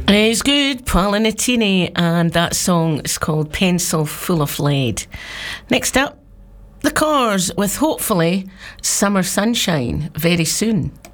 It's good, Paula Nutini, and that song is called Pencil Full of Lead. Next up, The Cars with hopefully summer sunshine very soon.